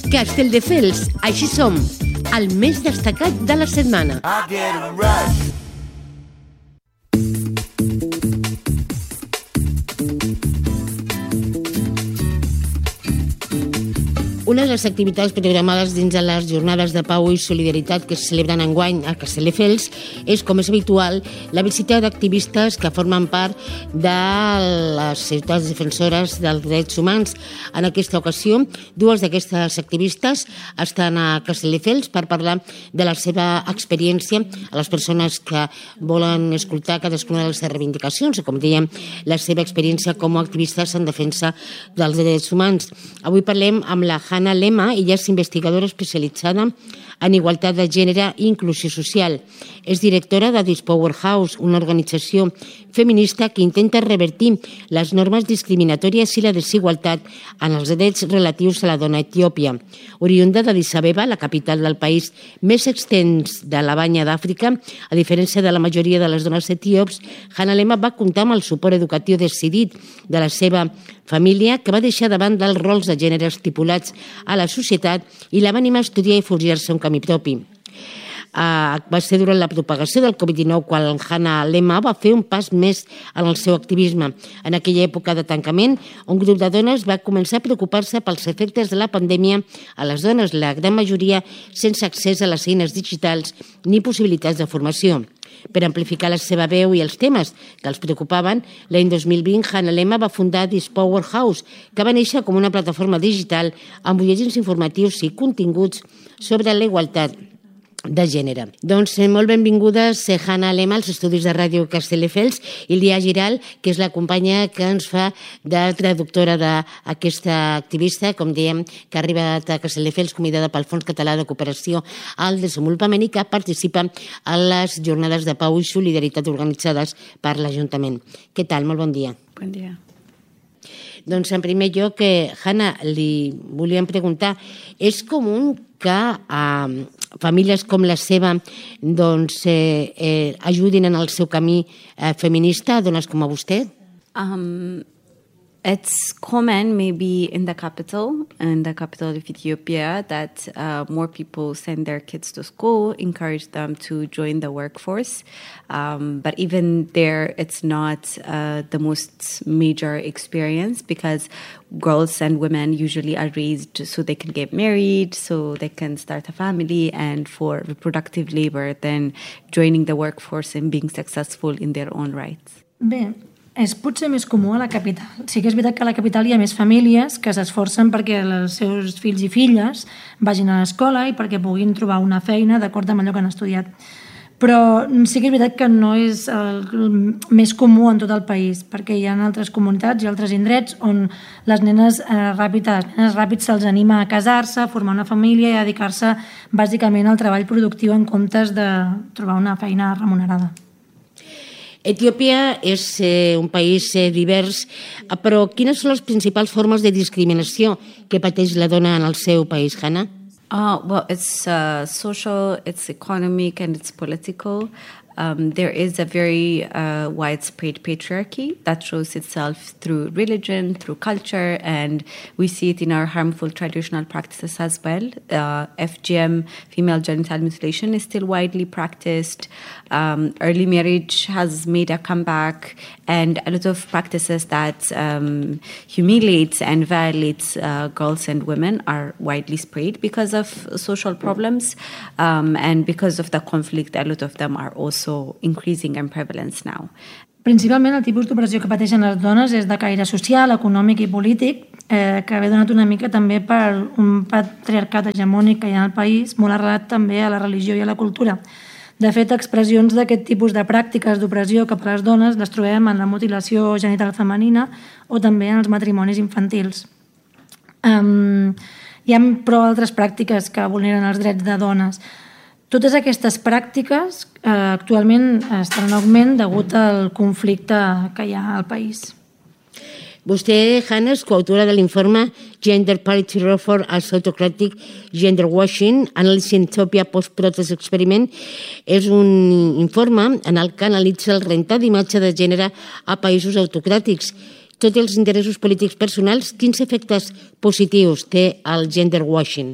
Castelldefels, així som, el més destacat de la setmana. Una de les activitats programades dins de les jornades de pau i solidaritat que es celebren enguany a Castelldefels és, com és habitual, la visita d'activistes que formen part de les ciutats defensores dels drets humans. En aquesta ocasió, dues d'aquestes activistes estan a Castelldefels per parlar de la seva experiència a les persones que volen escoltar cadascuna de les reivindicacions, o com dèiem, la seva experiència com a activistes en defensa dels drets humans. Avui parlem amb la Hannah Lema. Ella és investigadora especialitzada en igualtat de gènere i inclusió social. És directora de Dispower House, una organització feminista que intenta revertir les normes discriminatòries i la desigualtat en els drets relatius a la dona a Etiòpia. Oriunda d'Addis Abeba, la capital del país més extens de la banya d'Àfrica, a diferència de la majoria de les dones etíops, Hannah Lema va comptar amb el suport educatiu decidit de la seva família, que va deixar davant dels rols de gènere estipulats a la societat i la va animar a estudiar i forjar-se un camí propi. Va ser durant la propagació del Covid-19 quan Hannah Lema va fer un pas més en el seu activisme. En aquella època de tancament, un grup de dones va començar a preocupar-se pels efectes de la pandèmia a les dones, la gran majoria sense accés a les eines digitals ni possibilitats de formació. Per amplificar la seva veu i els temes que els preocupaven, l'any 2020 Hannah Lema va fundar Dispower House, que va néixer com una plataforma digital amb butlletins informatius i continguts sobre la igualtat de gènere. Doncs molt benvingudes Hannah Lema als estudis de Ràdio Castelldefels i Lia Giral, que és la companya que ens fa de traductora d'aquesta activista, com dèiem, que ha arribat a Castelldefels convidada pel Fons Català de Cooperació al Desenvolupament i que participa en les jornades de pau i solidaritat organitzades per l'Ajuntament. Què tal? Molt bon dia. Bon dia. Doncs en primer lloc, Hannah, li volíem preguntar, és comú que famílies com la seva ajudin en el seu camí feminista a dones com a vostè? It's common maybe in the capital of Ethiopia, that more people send their kids to school, encourage them to join the workforce. But even there, it's not the most major experience, because girls and women usually are raised so they can get married, so they can start a family, and for reproductive labor, then joining the workforce and being successful in their own rights. Bé, és potser més comú a la capital. Sí que és veritat que a la capital hi ha més famílies que s'esforcen perquè els seus fills i filles vagin a l'escola i perquè puguin trobar una feina d'acord amb allò que han estudiat. Però sí que és veritat que no és el més comú en tot el país, perquè hi ha altres comunitats i altres indrets on les nenes ràpid se'ls anima a casar-se, a formar una família i a dedicar-se bàsicament al treball productiu en comptes de trobar una feina remunerada. Etiòpia és un país divers, però quines són les principals formes de discriminació que pateix la dona en el seu país, Hannah? Well, it's social, it's economic, and it's political. There is a very widespread patriarchy that shows itself through religion, through culture, and we see it in our harmful traditional practices as well. FGM, female genital mutilation, is still widely practiced. Early marriage has made a comeback, and a lot of practices that humiliates and violates girls and women are widely spread because of social problems, and because of the conflict. A lot of them are also increasing in prevalence now. Principalment el tipus d'opressió que pateixen les dones és de caire social, econòmic i polític, que ve donat una mica també per un patriarcat hegemònic que hi ha al país, molt arrelat també a la religió i a la cultura. De fet, expressions d'aquest tipus de pràctiques d'opressió cap a les dones les trobem en la mutilació genital femenina o també en els matrimonis infantils. Hi ha però altres pràctiques que vulneren els drets de dones. Totes aquestes pràctiques actualment estan en augment degut al conflicte que hi ha al país. Vostè, Hannah, és coautora de l'informe Gender Parity Reform as Autocratic Gender Washing, Analyzing Ethiopia Post-Protest Experiment. És un informe en el que analitza el rentat d'imatge de gènere a països autocràtics. tots els interessos polítics personals, quins efectes positius té el gender washing?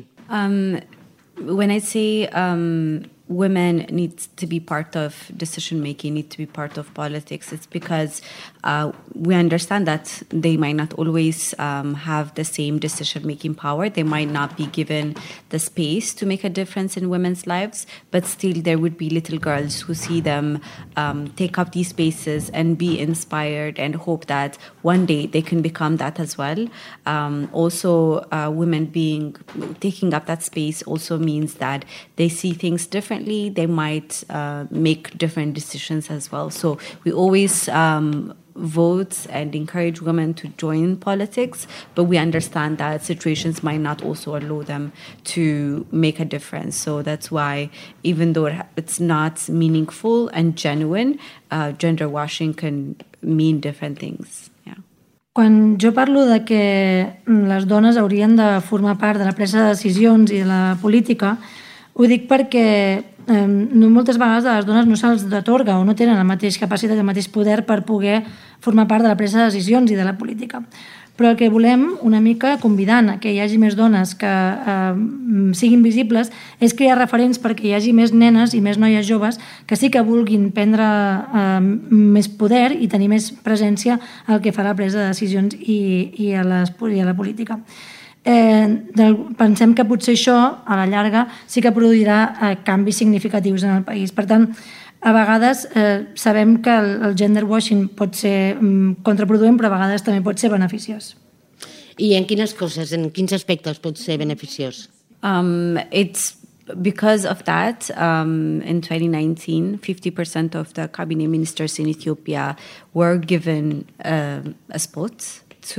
When I say women need to be part of decision making, need to be part of politics, it's because we understand that they might not always have the same decision making power. They might not be given the space to make a difference in women's lives, but still there would be little girls who see them take up these spaces and be inspired and hope that one day they can become that as well. Also, women taking up that space also means that they see things differently. They might make different decisions as well. So we always vote and encourage women to join politics, but we understand that situations might not also allow them to make a difference. So that's why, even though it's not meaningful and genuine, gender washing can mean different things. Yeah. Quan jo parlo de que les dones haurien de formar part de la presa de decisions i de la política, ho dic perquè moltes vegades a les dones no se'ls atorga o no tenen la mateixa capacitat, el mateix poder per poder formar part de la presa de decisions i de la política. Però el que volem, una mica convidant a que hi hagi més dones que siguin visibles, és crear referents perquè hi hagi més nenes i més noies joves que sí que vulguin prendre més poder i tenir més presència al que fa la presa de decisions i a la política. Pensem que potser això, a la llarga, sí que produirà canvis significatius en el país. Per tant, a vegades sabem que el gender washing pot ser contraproduent, però a vegades també pot ser beneficiós. I en quines coses, en quins aspectes pot ser beneficiós? It's because of that, in 2019, 50% of the cabinet ministers in Ethiopia were given a spot.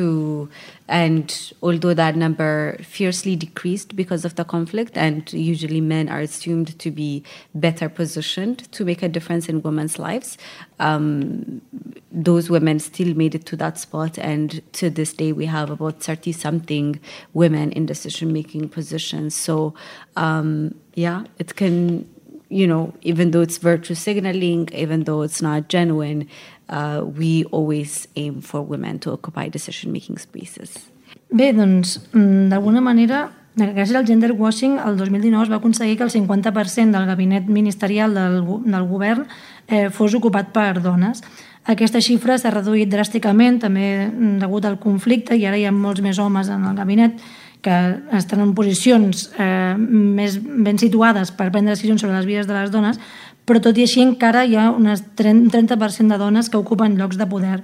And although that number fiercely decreased because of the conflict, and usually men are assumed to be better positioned to make a difference in women's lives, those women still made it to that spot. And to this day, we have about 30-something women in decision-making positions. So, it can, even though it's virtue signaling, even though it's not genuine, we always aim for women to occupy decision-making spaces. Bé, doncs, d'alguna manera, gràcies al gender washing, el 2019 es va aconseguir que el 50% del gabinet ministerial del govern fos ocupat per dones. Aquesta xifra s'ha reduït dràsticament, també degut al conflicte, i ara hi ha molts més homes en el gabinet que estan en posicions més ben situades per prendre decisions sobre les vides de les dones, però tot i així encara hi ha un 30% de dones que ocupen llocs de poder.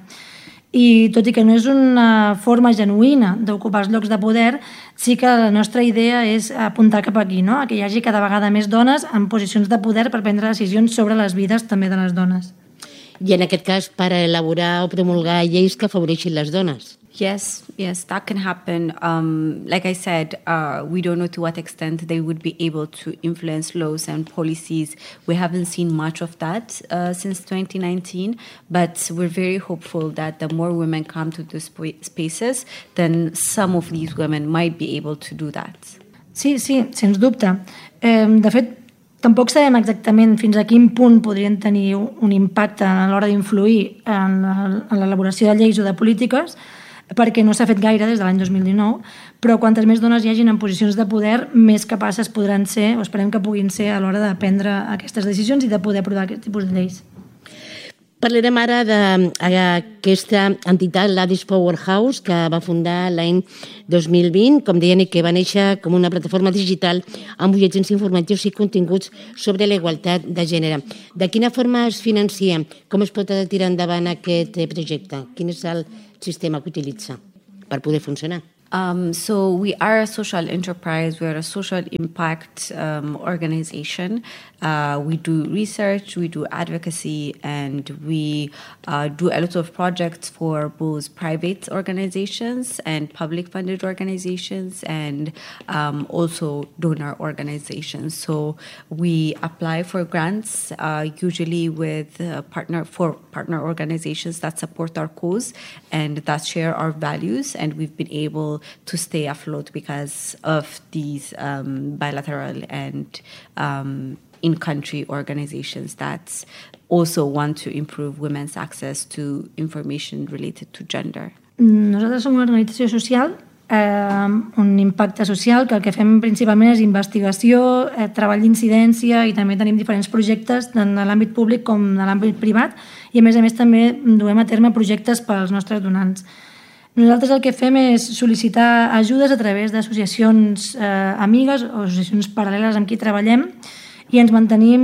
I tot i que no és una forma genuïna d'ocupar els llocs de poder, sí que la nostra idea és apuntar cap aquí, no? Que hi hagi cada vegada més dones en posicions de poder per prendre decisions sobre les vides també de les dones. I en aquest cas per elaborar o promulgar lleis que afavoreixin les dones. Yes, that can happen. Like I said, we don't know to what extent they would be able to influence laws and policies. We haven't seen much of that since 2019, but we're very hopeful that the more women come to these spaces, then some of these women might be able to do that. Sí, sens dubte. De fet, tampoc sabem exactament fins a quin punt podrien tenir un impacte a l'hora d'influir en l'elaboració de lleis o de polítiques, perquè no s'ha fet gaire des de l'any 2019, però quantes més dones hi hagin en posicions de poder, més capaces podran ser, o esperem que puguin ser, a l'hora de prendre aquestes decisions i de poder aprovar aquest tipus de lleis. Parlarem ara d'aquesta entitat, Ladies Powerhouse, que va fundar l'any 2020, com deien, i que va néixer com una plataforma digital amb butlletins informatius i continguts sobre la igualtat de gènere. De quina forma es financia? Com es pot tirar endavant aquest projecte? Quin és el sistema que utilitza per poder funcionar? So we are a social enterprise. We are a social impact organization. We do research, we do advocacy, and we do a lot of projects for both private organizations and public-funded organizations, and also donor organizations. So we apply for grants, usually with partner organizations that support our cause and that share our values, and we've been able to stay afloat because of these bilateral and in-country organizations that also want to improve women's access to information related to gender. Nosaltres som una organització social, un impacte social, que el que fem principalment és investigació, treball d'incidència, i també tenim diferents projectes tant de l'àmbit públic com de l'àmbit privat, i a més també duem a terme projectes pels nostres donants. Nosaltres el que fem és sol·licitar ajudes a través d'associacions amigues o associacions paral·leles amb qui treballem, i ens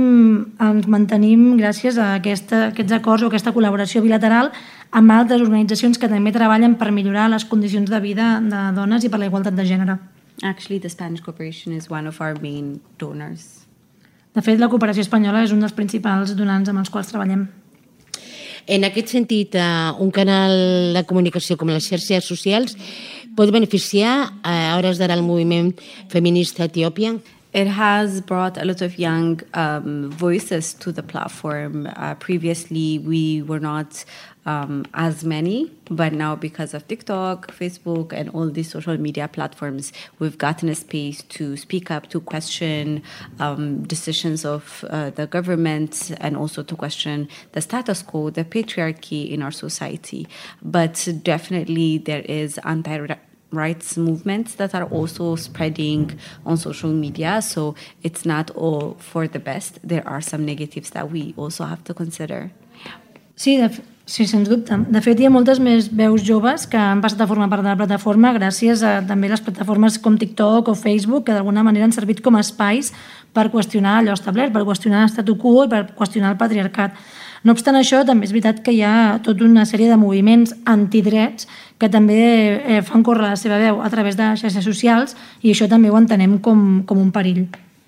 mantenim gràcies a aquests acords o aquesta col·laboració bilateral amb altres organitzacions que també treballen per millorar les condicions de vida de dones i per la igualtat de gènere. Actually, the Spanish Cooperation is one of our main donors. De fet, la cooperació espanyola és un dels principals donants amb els quals treballem. En aquest sentit, un canal de comunicació com les xarxes socials pot beneficiar a hores d'ara el moviment feminista a Etiòpia? It has brought a lot of young voices to the platform. Previously, we were not as many, but now because of TikTok, Facebook, and all these social media platforms, we've gotten a space to speak up, to question decisions of the government, and also to question the status quo, the patriarchy in our society. But definitely there is rights movements that are also spreading on social media, so it's not all for the best. There are some negatives that we also have to consider. Sí, sens dubte. De fet, hi ha moltes més veus joves que han passat a formar part de la plataforma gràcies a també les plataformes com TikTok o Facebook, que d'alguna manera han servit com a espais per qüestionar allò establert, per qüestionar l'estatu quo i per qüestionar el patriarcat. No obstant això, també és veritat que hi ha tota una sèrie de moviments antidrets que també fan córrer la seva veu a través de xarxes socials, i això també ho entenem com un perill.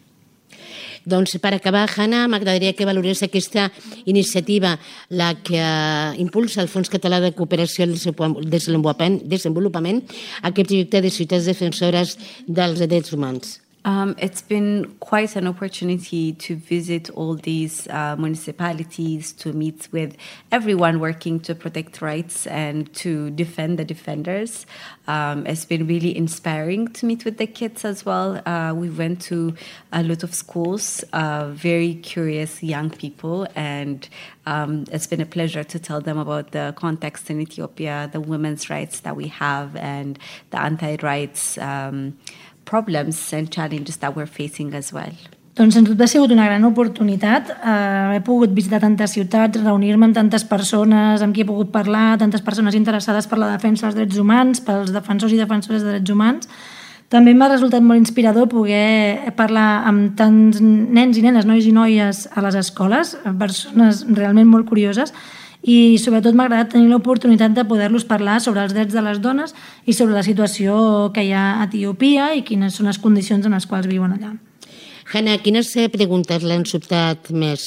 Doncs per acabar, Hanna, m'agradaria que valorés aquesta iniciativa, la que impulsa el Fons Català de Cooperació al Desenvolupament, aquest projecte de ciutats defensores dels drets humans. It's been quite an opportunity to visit all these municipalities, to meet with everyone working to protect rights and to defend the defenders. It's been really inspiring to meet with the kids as well. We went to a lot of schools, very curious young people, and it's been a pleasure to tell them about the context in Ethiopia, the women's rights that we have, and the anti-rights problems and challenges that we're facing as well. Doncs sens dubte ha sigut una gran oportunitat. He pogut visitar tantes ciutats, reunir-me amb tantes persones amb qui he pogut parlar, tantes persones interessades per la defensa dels drets humans, pels defensors i defensores de drets humans. També m'ha resultat molt inspirador poder parlar amb tants nens i nenes, nois i noies a les escoles, persones realment molt curioses, i sobretot m'ha agradat tenir l'oportunitat de poder-los parlar sobre els drets de les dones i sobre la situació que hi ha a Etiòpia i quines són les condicions en les quals viuen allà. Hanna, quines preguntes l'han sobtat més?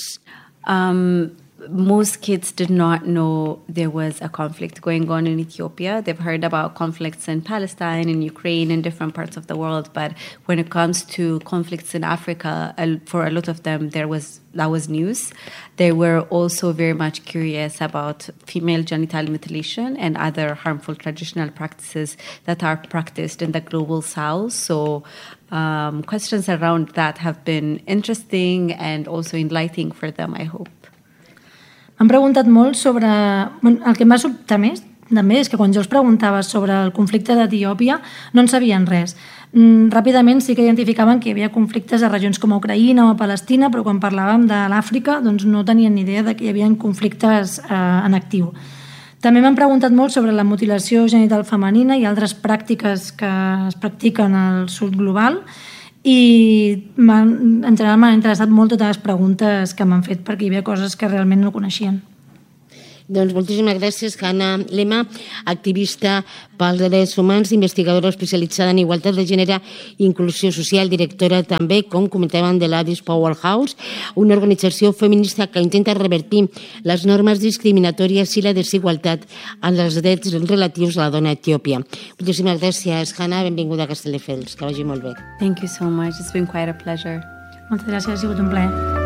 Most kids did not know there was a conflict going on in Ethiopia. They've heard about conflicts in Palestine, in Ukraine, in different parts of the world. But when it comes to conflicts in Africa, for a lot of them, that was news. They were also very much curious about female genital mutilation and other harmful traditional practices that are practiced in the global south. So questions around that have been interesting and also enlightening for them, I hope. M'han preguntat molt sobre... El que em va sobtar més també és que quan jo els preguntava sobre el conflicte d'Etiòpia no en sabien res. Ràpidament sí que identificaven que hi havia conflictes a regions com a Ucraïna o a Palestina, però quan parlàvem de l'Àfrica doncs no tenien ni idea de que hi havia conflictes en actiu. També m'han preguntat molt sobre la mutilació genital femenina i altres pràctiques que es practiquen al sud global, i en general m'han interessat molt totes les preguntes que m'han fet perquè hi havia coses que realment no coneixien. Doncs moltíssimes gràcies, Hanna Lema, activista pels drets humans, investigadora especialitzada en igualtat de gènere i inclusió social, directora també, com comentàvem, de l'Addis Powerhouse, una organització feminista que intenta revertir les normes discriminatòries i la desigualtat en els drets relatius a la dona a Etiòpia. Moltíssimes gràcies, Hanna, benvinguda a Castelldefels, que vagi molt bé. Thank you so much, it's been quite a pleasure. Moltes gràcies, ha sigut un plaer.